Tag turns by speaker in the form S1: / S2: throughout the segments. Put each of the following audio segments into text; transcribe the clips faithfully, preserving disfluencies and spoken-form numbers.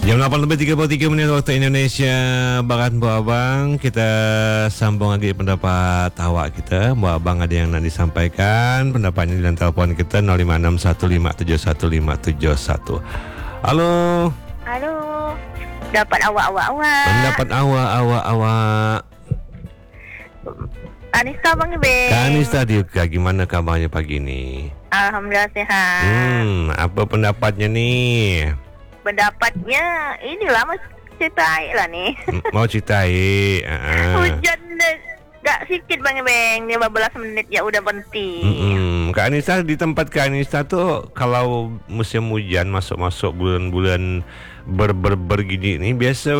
S1: Jam lapan lebih tiga puluh tiga minit waktu Indonesia Barat, Bu Abang. Kita sambung lagi pendapat awak kita. Bu Abang ada yang nak disampaikan pendapatnya di telefon kita nol lima enam satu lima tujuh satu lima tujuh satu. Halo.
S2: Halo. Dapat awak-awak-awak.
S1: Pendapat awak-awak-awak.
S2: Anissa Bang Ibeng.
S1: Kak Anissa Diuka, gimana kabarnya pagi ni?
S2: Alhamdulillah sehat.
S1: Hmm, apa pendapatnya ni?
S2: Pendapatnya inilah mas cerita air lah ni.
S1: Mau ceritain? Uh-uh.
S2: Hujan dah sikit Bang Ibeng, lima belas menit ya udah berhenti.
S1: Mm-mm. Kak Anissa, di tempat Kak Anissa tu kalau musim hujan masuk-masuk bulan-bulan ber-ber-ber gini ni biasa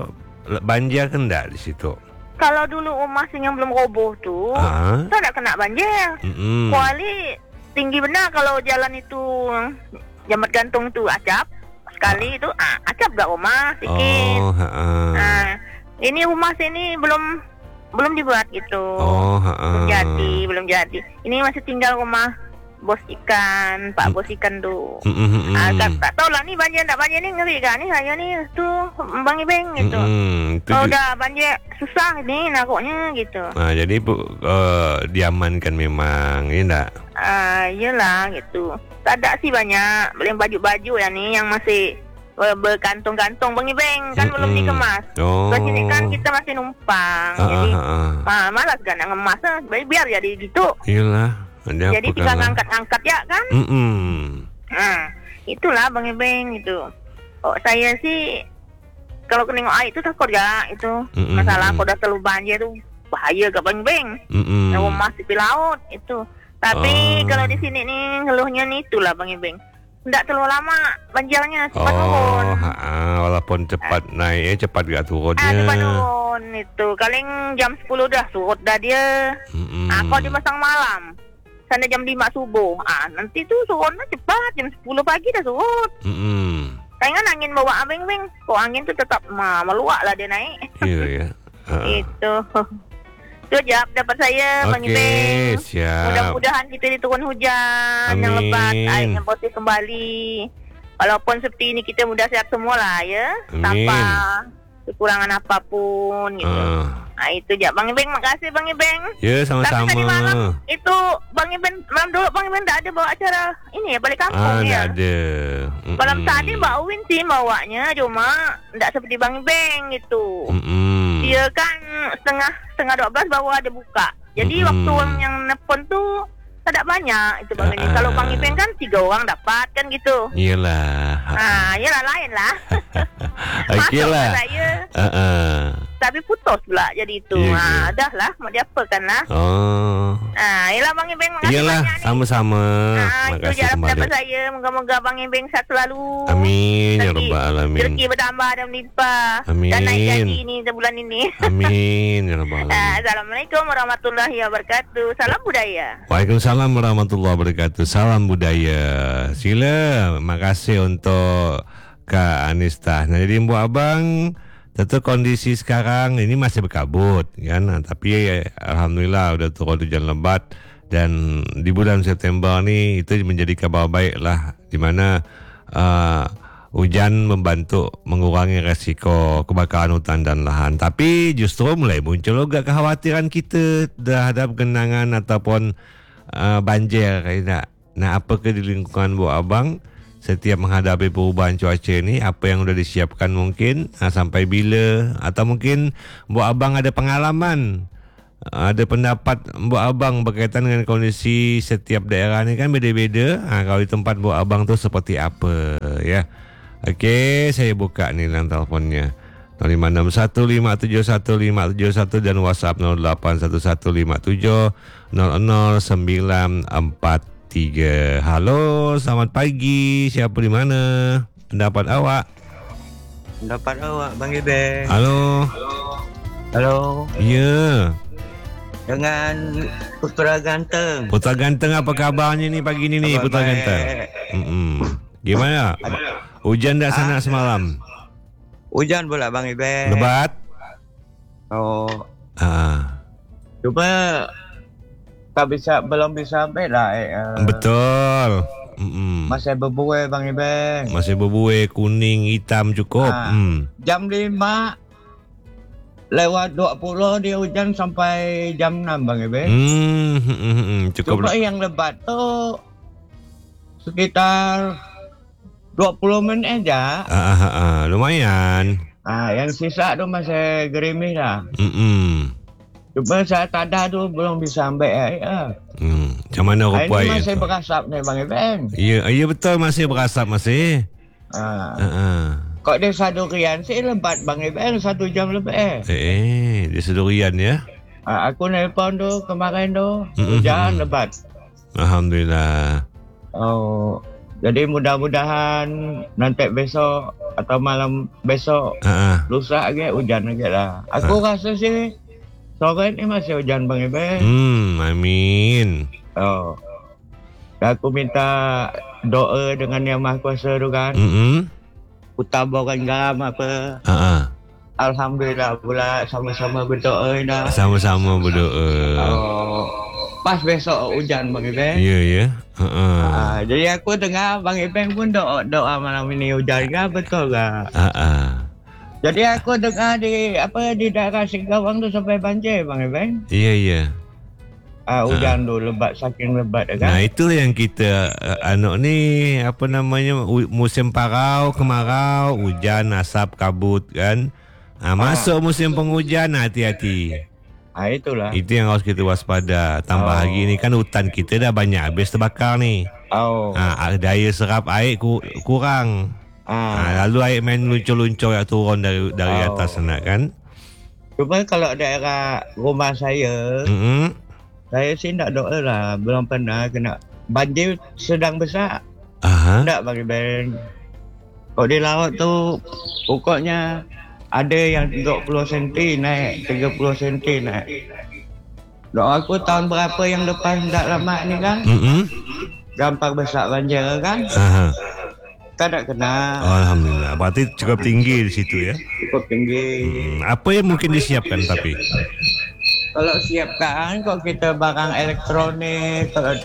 S1: banjir ke enggak di situ?
S2: Kalau dulu rumah sing yang belum roboh tu,
S1: uh-huh.
S2: tak ada kena banjir.
S1: Mm-mm.
S2: Kuali tinggi benar kalau jalan itu Jambat Gantung tu acap. Sekali itu ah, acap gak rumah sikit.
S1: Oh, ha-ha.
S2: Ah, ini rumah sini belum belum dibuat gitu.
S1: Oh, ha-ha.
S2: Belum jadi, belum jadi. Ini masih tinggal rumah bos ikan, Pak bos ikan tu.
S1: Mm-mm.
S2: Ah, tak, tak tahu lah ni banjir tak banjir ni ngeri kan ni saya ni tu Bang Ibeng gitu. Kalau dah banjir susah ni nakuknya gitu.
S1: Ah, jadi bu, uh, diamankan memang, ya enggak?
S2: Ah, iyalah gitu. Tak ada sih banyak. Beli baju-baju ya ni yang masih uh, berkantung-kantung Bang Ibeng kan
S1: Mm-mm.
S2: belum dikemas.
S1: Oh.
S2: Di sini kan kita masih numpang.
S1: Ah,
S2: jadi
S1: ah, ah.
S2: ah, malas kan nak ngemas. Biar, biar jadi gitu.
S1: Iyalah. Ada
S2: Jadi tinggal ngangkat-ngangkat ya kan?
S1: Mm-mm.
S2: Nah, itulah Bang Ibeng itu. Oh, saya sih kalau nengok air itu takut gak itu.
S1: Mm-mm.
S2: Masalah kalau dah terlalu banjir tu bahaya gak Bang Ibeng.
S1: Mm-mm.
S2: Rumah tepi laut itu. Tapi
S1: Oh.
S2: kalau di sini nih ngeluhnya nih itulah Bang Ibeng. Tidak terlalu lama banjirnya, cepat
S1: Oh,
S2: turun.
S1: ha-ha. Walaupun cepat naik, eh, cepat gak turunnya.
S2: Ah, cepat turun itu. Kaling jam sepuluh dah surut dah dia.
S1: Mm-mm.
S2: Ah, kalau dimasang malam. Sana jam lima subuh. Ah, nanti tu surutnya cepat, jam sepuluh pagi dah surut.
S1: Mm-mm.
S2: Kan angin bawa abeng-beng. Kok angin tu tetap ma, meluak lah dia naik.
S1: Iya ya. Ha-ha.
S2: Itu. Itu jawab dapat saya Bang
S1: Okey,
S2: Ibeng.
S1: siap.
S2: Mudah-mudahan kita diturun hujan
S1: Amin.
S2: yang lebat, airnya bersih kembali. Walaupun seperti ini kita mudah sehat semua lah ya.
S1: Amin.
S2: Tanpa kekurangan apapun gitu.
S1: Ah.
S2: Nah itu je Bang Ibeng, makasih Bang Ibeng.
S1: Ya,
S2: Tapi
S1: sama-sama.
S2: tadi malam itu Bang Ibeng, malam dulu Bang Ibeng tak ada bawa acara ini ya balik kampung
S1: Ah,
S2: ya.
S1: tak ada. Mm-mm.
S2: Malam tadi Mbak Win sih bawanya, cuma tak seperti Bang Ibeng gitu.
S1: Mm-mm.
S2: Dia kan setengah setengah dua belas baru ada buka. Jadi
S1: Mm-mm.
S2: waktu orang yang nelfon tu tak ada banyak itu Bang Ibeng.
S1: Ah.
S2: Kalau Bang Ibeng kan tiga orang dapat kan gitu.
S1: Iyalah.
S2: Ah, yalah lain lah.
S1: Okey
S2: Masuk
S1: lah.
S2: ke saya.
S1: Uh-uh.
S2: Tapi putus pula jadi itu.
S1: Ya,
S2: Ah,
S1: ya.
S2: dah lah mau diapakan lah.
S1: Oh.
S2: Ah, yalah Bang Ibeng, makasih
S1: Iyalah,
S2: banyak ni.
S1: sama-sama.
S2: Ah, itu
S1: Makasih
S2: je dapat
S1: kembali.
S2: saya. Moga-moga Bang Ibeng sehat selalu.
S1: Amin ya
S2: Rezeki-
S1: rabbal alamin.
S2: Rezeki bertambah dan melimpah.
S1: Amin.
S2: Dan naik gaji ni bulan ini.
S1: Amin ya rabbal alamin.
S2: Ah, Assalamualaikum warahmatullahi wabarakatuh. Salam budaya.
S1: Waalaikumsalam warahmatullahi wabarakatuh. Salam budaya. Sila, makasih untuk Kak Anista. Nah, jadi Mbak Abang, tentu kondisi sekarang ini masih berkabut kan, tapi eh, alhamdulillah udah turun hujan lebat dan di bulan September ni itu menjadi kabar baik lah, di mana uh, hujan membantu mengurangi resiko kebakaran hutan dan lahan. Tapi justru mulai muncul juga kekhawatiran kita terhadap genangan ataupun uh, banjir. Nak, nah, apakah di lingkungan Bu Abang setiap menghadapi perubahan cuaca ni, apa yang sudah disiapkan mungkin, ha, sampai bila, atau mungkin Bu Abang ada pengalaman, ada pendapat Bu Abang berkaitan dengan kondisi setiap daerah ni kan beza-beza. Ha, kalau di tempat Bu Abang tu seperti apa ya. Okey, saya buka ni dalam telefonnya nol lima enam satu lima tujuh satu lima tujuh satu dan WhatsApp nol lapan satu satu lima tujuh nol nol sembilan empat tiga. Halo, selamat pagi. Siapa di mana? Pendapat awak?
S3: Pendapat awak Bang Ibeng.
S1: Halo.
S3: Halo.
S1: Ya.
S3: Dengan Putra Ganteng.
S1: Putra Ganteng, apa kabarnya ni pagi ni ni,
S3: Kabar
S1: Putra
S3: baik.
S1: Ganteng? Mm-mm. Gimana? Hujan tak sana semalam?
S3: Hujan pula Bang Ibeng.
S1: Lebat?
S3: Oh,
S1: Ah,
S3: cuma tak bisa, belum bisa ambil lah. Eh, uh,
S1: betul. Mm-mm.
S3: Masih berbuih Bang Iben.
S1: Masih berbuih, kuning, hitam cukup.
S3: Ha.
S1: Hmm.
S3: Jam lima lewat dua puluh dia hujan sampai jam enam Bang Iben.
S1: Hmm, hmm, hmm, hmm. Cukup.
S3: Cuma yang lebat tu sekitar dua puluh minit aja.
S1: Ah, ah, ah, lumayan.
S3: Ah, yang sisa tu masih gerimis lah.
S1: Mm-mm.
S3: Cuma saya tada tu belum bisa ambil air. Ya.
S1: Hmm. Macam mana
S3: Ah,
S1: rupa
S3: ini
S1: air
S3: masih
S1: tu?
S3: berasap ni Bang Iben.
S1: Ya, ya betul, masih berasap masih.
S3: Ah.
S1: Ah, ah.
S3: Kok dia satu rian sih lebat Bang Iben satu jam lebih.
S1: Eh, eh, dia sedurian ya.
S3: Ah, aku nelpon tu kemarin tu
S1: Mm-mm.
S3: hujan lebat.
S1: Alhamdulillah.
S3: Oh, jadi mudah-mudahan nanti besok atau malam besok
S1: Ah, ah.
S3: lusa lagi hujan lagi lah. Aku rasa sih sore ni masih hujan Bang Iben.
S1: Hmm, amin.
S3: Oh. Dan aku minta doa dengan Yang Maha Kuasa tu kan.
S1: Mm-mm.
S3: Utabakan garam apa.
S1: Ah, ah.
S3: Alhamdulillah pula sama-sama berdoa dah.
S1: Sama-sama berdoa.
S3: Oh. Pas besok hujan Bang Iben.
S1: Ya, ya. Ah, ah.
S3: Ah, jadi aku dengar Bang Iben pun doa doa malam ini hujan ke betul ke?
S1: Ah, ah.
S3: Jadi aku dengar di apa di daerah Singkawang tu sampai banjir Bang Iben.
S1: Ya, ya.
S3: Ah, hujan tu lebat saking lebat kan.
S1: Nah, itu yang kita uh, anak ni apa namanya u- musim parau, kemarau, hujan, asap, kabut kan. Ah, masuk musim penghujan, hati-hati.
S3: Ah, itulah.
S1: Itu yang harus kita waspada. Tambah
S3: Oh.
S1: hari ni kan hutan kita dah banyak habis terbakar ni.
S3: Oh.
S1: Ah, daya serap air ku, kurang.
S3: Ah.
S1: Ah, lalu air main luncur-luncur yang turun dari dari
S3: Oh.
S1: atas sana kan.
S3: Cuma kalau daerah rumah saya,
S1: Mm-mm.
S3: saya sih tak doa lah. Belum pernah kena banjir sedang besar.
S1: Aha.
S3: Tak Bang Iben. Kalau di laut tu pokoknya ada yang tiga puluh sentimeter naik, tiga puluh sentimeter naik. Doa aku tahun berapa yang lepas tak lama ni kan,
S1: Mm-mm.
S3: gampang besar banjir kan.
S1: Aha.
S3: Tak ada kena.
S1: Alhamdulillah. Berarti cukup tinggi di situ ya.
S3: Cukup tinggi.
S1: Hmm, apa yang mungkin disiapkan tapi?
S3: Kalau siapkan, kalau kita barang elektronik, kalau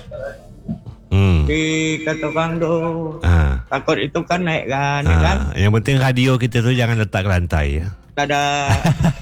S1: Hmm.
S3: di katakan tu,
S1: Ah.
S3: takut itu kan naik kan, ya kan?
S1: Ah. Yang penting radio kita tu jangan letak ke lantai ya.
S3: Tak ada.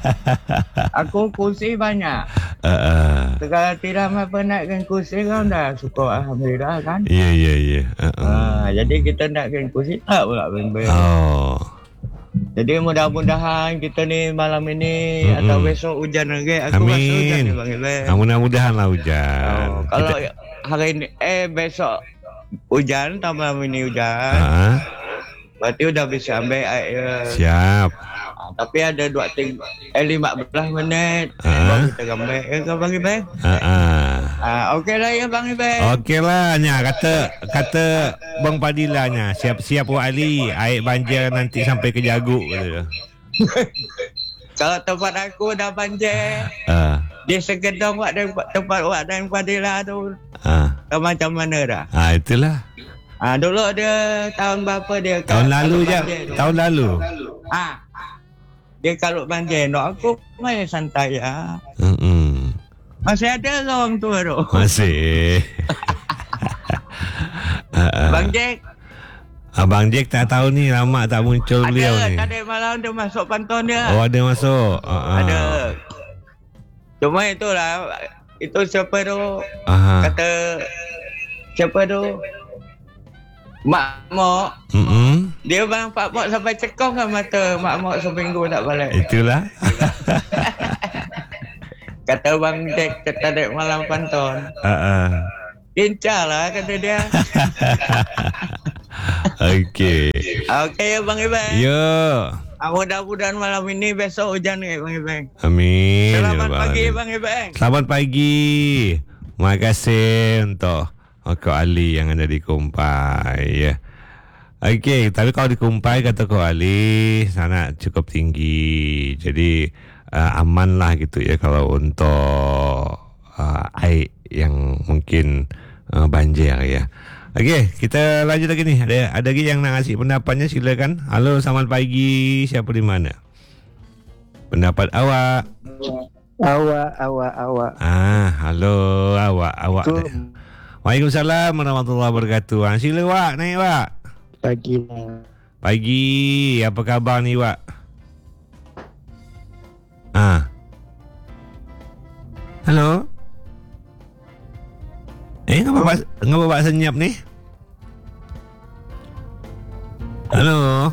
S3: Aku kursi banyak.
S1: Ah, ah.
S3: Kalau tidak apa naikkan kursi kan dah syukur Alhamdulillah kan.
S1: Ya, ya, ya. Ah, ah.
S3: Ah, jadi kita naikkan kursi tak pula beng-beng.
S1: Oh.
S3: Jadi mudah-mudahan kita ni malam ini
S1: Mm-mm.
S3: atau besok hujan lagi. Aku rasa hujan
S1: Amin.
S3: ni Bang Iben.
S1: Ah, mudah-mudahan lah hujan.
S3: Oh, kalau
S1: Kita-
S3: hari ini eh besok hujan atau malam ini hujan,
S1: Ah,
S3: berarti udah bisa ambil air.
S1: siap.
S3: Ah, tapi ada dua tiga eh lima belas minit
S1: Ah.
S3: baru kita ambil ya kan Bang Iben.
S1: Ah, ah.
S3: Ah, okey lah ya Bang Iben.
S1: Okey lah nya kata kata Bang Padilla nya siap-siap Wak Ali air banjir nanti sampai ke Jaguk kata.
S3: Kalau tempat aku dah banjir,
S1: Ah,
S3: di Segedong wak dan tempat wak dan Padilla tu
S1: ah.
S3: dah macam mana dah.
S1: Ah, itulah.
S3: Ah, dulu dia tahun berapa dia
S1: Tahun
S3: kalau
S1: lalu je,
S3: banjir tu.
S1: tahun lalu.
S3: Ah. Dia kalau banjir, no, aku main santai ya.
S1: Hmm.
S3: Masih ada ke orang tua tu?
S1: Masih. Ah, ah.
S3: Bang Jack,
S1: Abang Jack tak tahu ni, lama tak muncul beliau
S3: ada.
S1: ni.
S3: Tadi malam dia masuk pantun dia.
S1: Oh, ada masuk. Ah, ah.
S3: Ada. Cuma itulah, itu siapa tu?
S1: Aha.
S3: Kata, siapa tu? Mak Mok.
S1: Mm-mm.
S3: Dia bang Pak Mok sampai cekong kan mata Mak Mok seminggu tak balik.
S1: Itulah.
S3: Kata Bang Jack, kata dek malam pantun.
S1: Ah, ah.
S3: Lincah lah kata dia.
S1: Okey.
S3: Okey ya Bang Iben.
S1: Yo.
S3: Ah, mudah-mudahan malam ini besok hujan ni Bang Iben.
S1: Amin.
S3: Selamat
S1: Ya Abang
S3: pagi
S1: Ali.
S3: Bang Iben.
S1: Selamat pagi. Terima kasih untuk Kak Ali yang ada di Kumpai. Ya. Okey, tapi kalau di Kumpai kata Kak Ali sana cukup tinggi. Jadi uh, aman lah gitu ya kalau untuk uh, air yang mungkin uh, banjir ya. Okey, kita lanjut lagi nih. Ada ada lagi yang nak ngasih pendapatnya, silakan. Halo, selamat pagi. Siapa di mana? Pendapat awak.
S4: Awak, awak, awak.
S1: Ah, halo awak, awak.
S4: Tu
S1: Waalaikumsalam warahmatullahi wabarakatuh. Ha, sila Wak, naik Wak.
S4: Pagi.
S1: Pagi, apa khabar ni Wak? Ah. Halo. Eh, ngapa Pak ngapa Pak senyap ni? Halo.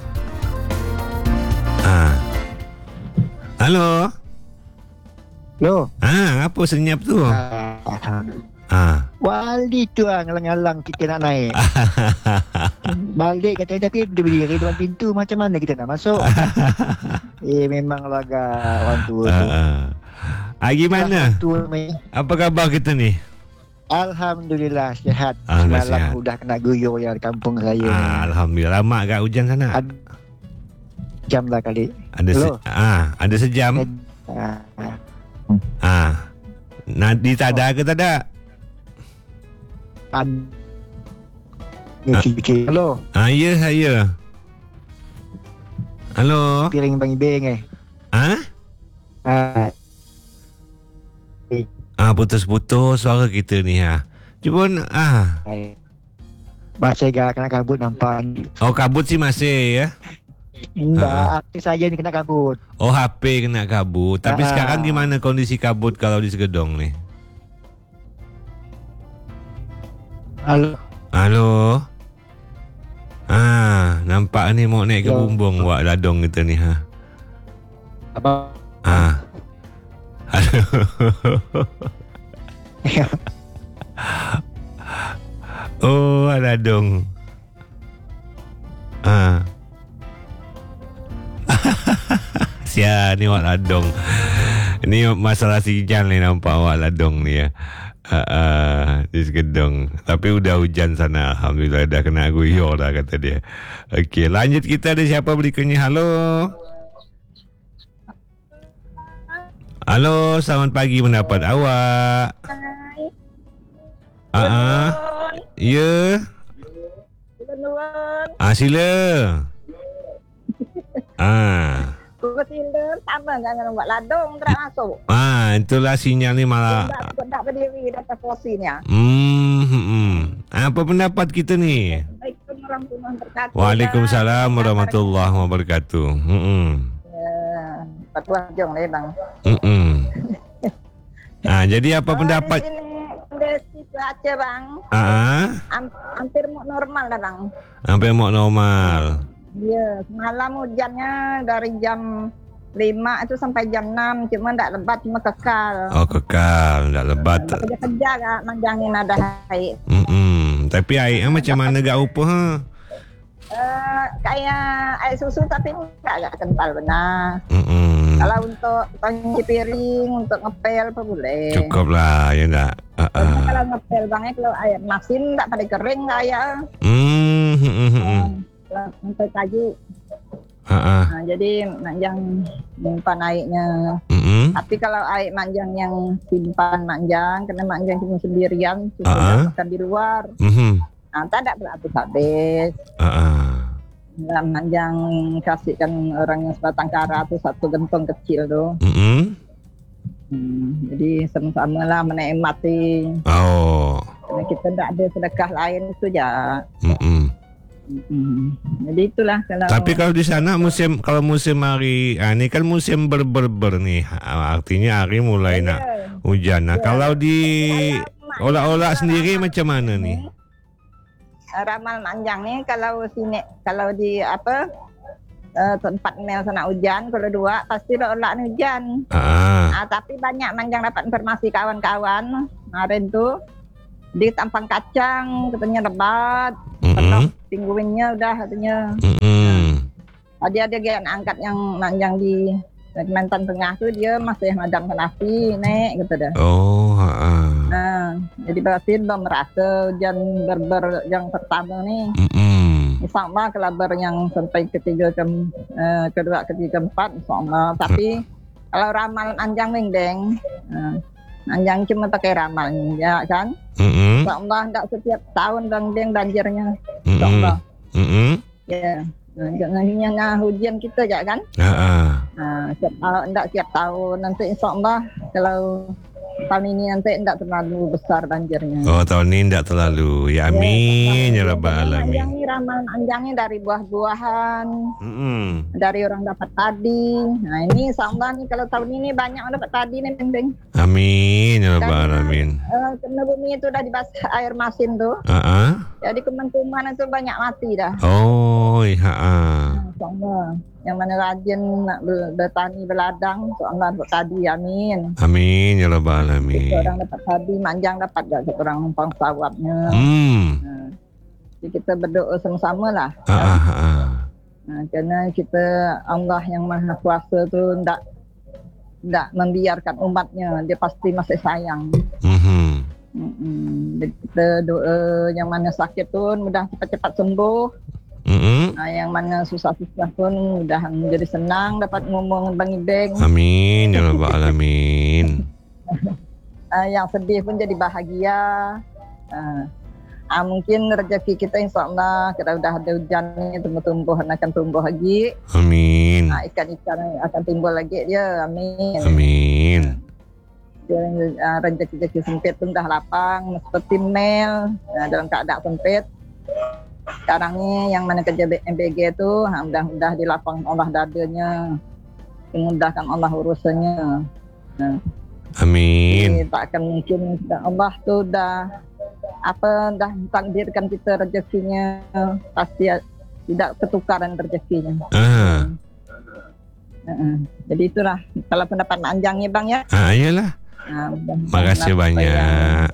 S1: Ah. Halo.
S4: Lo.
S1: Ah, apa senyap tu?
S4: Ah.
S1: Ah.
S4: Wali tu ah ngalang-ngalang kita nak naik. Balik kata tapi dia berdiri depan pintu, macam mana kita nak masuk? eh memang laga orang tua tu.
S1: Ah. Ah, gimana?
S4: Tu, ni.
S1: Apa khabar kita ni?
S4: Alhamdulillah sihat.
S1: Alhamdulillah
S4: Semalam
S1: sihat.
S4: sudah kena guyur ya di kampung saya.
S1: Ah, Alhamdulillah. Lama agak hujan sana?
S4: Ad, jam lah kali.
S1: Ada se- ah, ada sejam.
S4: Ah.
S1: Ah. Nanti tak ada ke tak ada?
S4: Ad. Ni sikit. Halo.
S1: Ah, ya saya. Halo.
S4: Piring Bang Ibeng eh.
S1: Ah?
S4: Ah.
S1: Ah, putus-putus suara kita ni ha. Cuba ah.
S4: Masih agak kena kabut nampak.
S1: Oh, kabut sih masih ya.
S4: Enggak, aktif saya ni kena kabut.
S1: Oh, H P kena kabut. Tapi
S4: Ah.
S1: sekarang gimana kondisi kabut kalau di Segedong ni?
S4: Halo.
S1: Halo. Ah, nampak ni mau naik ke
S4: Ya.
S1: bumbung Wak Ladong kita ni ha.
S4: Apa?
S1: Ah. Halo. Oh, Ladong. Ah. Sia ni Wak Ladong. Ni masalah sijan ni nampak Wak Ladong ni ya. Uh, uh, di Segedong. Tapi udah hujan sana. Alhamdulillah dah kena guyur dah kata dia. Okey, lanjut kita ada siapa berikutnya. Halo. Halo, selamat pagi pendapat awak.
S2: Hai.
S1: Ah, uh-uh. Ya.
S2: Nuan.
S1: Ah, sila. Ah.
S2: Sila sama dengan buat ladung tak masuk.
S1: Ah, itulah sinyal ni malah.
S2: Tak tak berdiri atas kursinya.
S1: Hmm, hmm, hmm. Apa pendapat kita ni?
S2: Assalamualaikum warahmatullahi wabarakatuh.
S1: Waalaikumsalam warahmatullahi wabarakatuh. Hmm.
S2: Patuah jong ni bang.
S1: Hmm. Ah, jadi apa pendapat?
S2: Di sini kondisi cuaca bang.
S1: Ah,
S2: Am- hampir mau normal dah bang.
S1: sampai mau normal.
S2: Ya, semalam hujannya dari jam lima itu sampai jam enam, cuma tak lebat, cuma kekal.
S1: Oh, kekal, tak lebat.
S2: Kerja-kerja gak manjangin ada air.
S1: Hmm. Tapi airnya macam mana gak rupa ha?
S2: Uh, kayak air susu tapi enggak agak kental benar.
S1: Hmm.
S2: Kalau untuk cuci piring, untuk ngepel apa boleh.
S1: Cukup lah, ya tak? Uh, uh.
S2: Kalau ngepel bangnya kalau air masin tak pada kering kayak.
S1: Hmm. Hmm. Hmm. Hmm.
S2: Kalau untuk kayu.
S1: Uh, uh.
S2: Nah, jadi manjang simpan airnya.
S1: Hmm.
S2: Tapi kalau air manjang yang simpan manjang, kena manjang cuma sendirian, susu
S1: Ah.
S2: makan di luar.
S1: Hmm.
S2: Nah, tak ada habis-habis.
S1: Uh, uh.
S2: Nah, manjang kasihkan orang yang sebatang kara tu satu gentong kecil tu.
S1: Hmm.
S2: Hmm, jadi sama-sama lah menikmati.
S1: Oh.
S2: Karena kita tak ada sedekah lain itu je.
S1: Hmm.
S2: Hmm. Jadi itulah kalau.
S1: Tapi kalau di sana musim kalau musim hari ah, ni kan musim ber-ber-ber ni. Ah, artinya hari mulai nak hujan. Nah, kalau di olak-olak sendiri macam mana ni?
S2: Ramal manjang ni kalau sini kalau di apa uh, tempat mel sana hujan, kalau dua pasti olak ni hujan.
S1: Ah.
S2: Ah, tapi banyak manjang dapat informasi kawan-kawan kemarin tu di Tampang Kacang katanya lebat, penuh pinguinnya udah katanya.
S1: Hmm.
S2: Tadi ada gen angkat yang manjang di Kalimantan Tengah tu dia masih madam api naik gitu dah.
S1: Oh, ha.
S2: Nah, jadi berarti belum merasa hujan berber yang pertama ni.
S1: Hmm.
S2: InsyaAllah kelabar yang sampai ketiga ke, uh, kedua, ketiga, keempat InsyaAllah. Tapi kalau ramal anjang mendeng uh, anjang cuma pakai ramal ya kan.
S1: Hmm.
S2: InsyaAllah tak setiap tahun deng banjirnya.
S1: Hmm.
S2: InsyaAllah.
S1: Hmm.
S2: Ya. Nah, jangan hanya hujan kita je kan.
S1: Ha.
S2: Nah, setiap tahun, tak setiap tahun nanti InsyaAllah kalau tahun ini nanti tidak terlalu besar banjirnya.
S1: Oh, tahun ini tidak terlalu. Ya amin ya rabbal alamin.
S2: Anjang ni ramalan anjangnya dari buah-buahan,
S1: Mm-mm.
S2: dari orang dapat padi. Nah ini insyaallah ni kalau tahun ini banyak orang dapat padi ni Beng.
S1: Amin ya rabbal
S2: Karena,
S1: alamin.
S2: Uh, kena bumi itu dah dibasah air masin tu.
S1: Ah.
S2: Jadi kementuman itu banyak mati dah.
S1: Oh, ha ah.
S2: InsyaAllah. Yang mana rajin nak ber- bertani berladang, insyaAllah dapat padi, amin.
S1: Amin ya rabbal alamin.
S2: Orang dapat padi, manjang dapat tak orang numpang sawapnya.
S1: Hmm.
S2: Ha. Jadi kita berdoa sama-sama lah.
S1: Ah ah ah.
S2: Ha, kerana kita Allah yang Maha Kuasa tu tak tak membiarkan umatnya, dia pasti masih sayang.
S1: Mhm.
S2: Mm-mm. Jadi kita doa yang mana sakit pun mudah cepat-cepat sembuh.
S1: Mhm.
S2: Ha, yang mana susah-susah pun mudah menjadi senang dapat ngomong Bang Ibeng.
S1: Amin ya rabbal alamin.
S2: Ha, yang sedih pun jadi bahagia. Ha. Ha, mungkin rezeki kita insyaAllah kalau dah ada hujan ni tumbuh-tumbuh akan tumbuh lagi.
S1: Amin.
S2: Ha, ikan-ikan akan timbul lagi dia. Amin.
S1: Amin.
S2: Dia, uh, rezeki-rezeki sempit pun dah lapang seperti Mel uh, dalam keadaan sempit. Sekarang ni yang mana kerja M B G tu ha, mudah-mudah dilapang Allah dadanya, dimudahkan Allah urusannya. Ha.
S1: Amin.
S2: Jadi, tak akan mungkin Allah tu dah apa dah takdirkan kita rezekinya pasti tidak ketukaran rezekinya.
S1: Ah.
S2: Uh-uh. Jadi itulah kalau pendapat Mak Anjang ni bang ya.
S1: Ah, iyalah.
S2: Ha,
S1: Makasih banyak.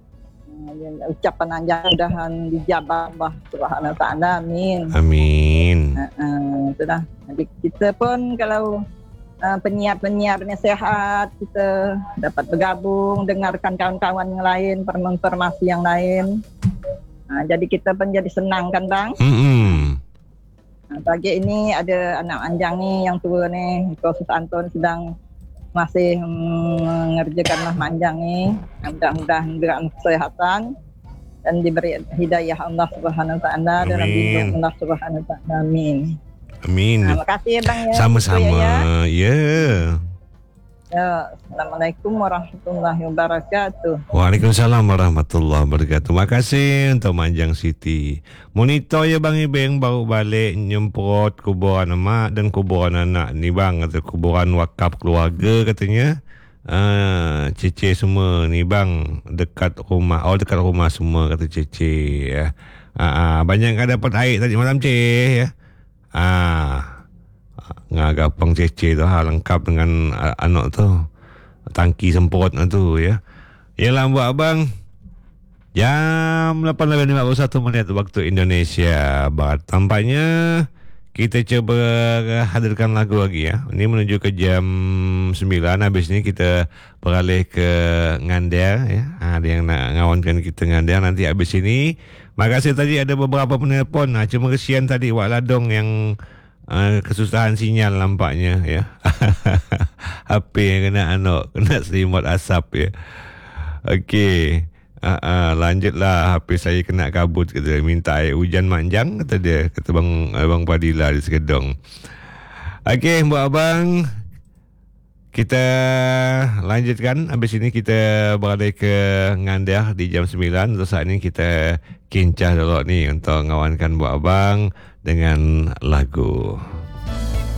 S2: Ucapan Anjang mudahan dijabah Allah Subhanahu Wa Taala, amin.
S1: Amin.
S2: Uh, itulah. Jadi kita pun kalau uh, penyiar-penyiar nasihat kita dapat bergabung dengarkan kawan-kawan yang lain, informasi yang lain. Uh, jadi kita pun jadi senang kan bang.
S1: Hmm.
S2: Uh, pagi ini ada anak Anjang ni yang tua ni, Khusus Anton sedang masih mengerjakan Mak Anjang ni. Mudah-mudahan diberikan kesehatan dan diberi hidayah Allah Subhanahu Wa Taala dalam hidup Allah Subhanahu Wa Taala. Amin.
S1: Amin.
S2: Terima kasih ya bang ya.
S1: Sama-sama.
S2: Ya.
S1: Ya.
S2: Ya. Assalamualaikum warahmatullahi wabarakatuh.
S1: Waalaikumsalam warahmatullahi wabarakatuh. Terima kasih untuk Manjang Siti. Monitor ya Bang Ibeng baru balik nyemprot kuburan emak dan kuburan anak ni bang, kata kuburan wakaf keluarga katanya. Ah, Cece semua ni bang dekat rumah. Oh dekat rumah semua kata Cece ya. Ah, ah, banyak kan dapat air tadi malam Cece ya. Ah. Ngagapang Cece tu ha, lengkap dengan uh, anak tu tangki semprot tu ya. Yalah buat abang jam lapan lebih lima puluh satu minit waktu Indonesia Barat. Tampaknya kita cuba hadirkan lagu lagi ya. Ini menuju ke jam sembilan. Habis ni kita beralih ke Ngandel ya. Ada yang nak ngawankan kita Ngandel nanti habis ini. Makasih tadi ada beberapa penelpon. Ha, cuma kesian tadi Wak Ladong yang Uh, kesusahan sinyal nampaknya ya. H P yang kena anak, kena selimut asap ya. Okey. Uh, uh, lanjutlah H P saya kena kabut kata, minta air hujan manjang kata dia, kata bang abang Padilla di Sekedong. Okey, buat abang kita lanjutkan. Habis ini kita beralih ke Ngandeh di jam sembilan. Untuk saat ini kita kincah dulu ni untuk ngawankan buat abang dengan lagu.